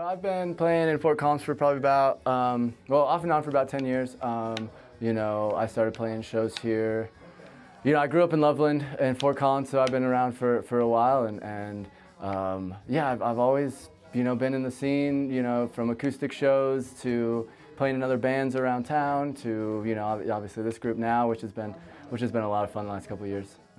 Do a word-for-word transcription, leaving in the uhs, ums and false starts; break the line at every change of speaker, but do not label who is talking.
I've been playing in Fort Collins for probably about, um, well, off and on for about ten years. Um, you know, I started playing shows here. You know, I grew up in Loveland and Fort Collins, so I've been around for, for a while. And, and um, yeah, I've, I've always, you know, been in the scene, you know, from acoustic shows to playing in other bands around town to, you know, obviously this group now, which has been, which has been a lot of fun the last couple of years.